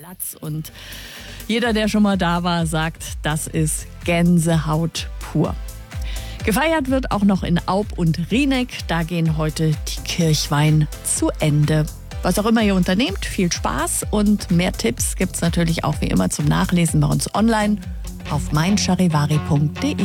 Platz. Und jeder, der schon mal da war, sagt, das ist Gänsehaut pur. Gefeiert wird auch noch in Aub und Rieneck. Da gehen heute die Kirchweih zu Ende. Was auch immer ihr unternehmt, viel Spaß und mehr Tipps gibt's natürlich auch wie immer zum Nachlesen bei uns online auf meincharivari.de.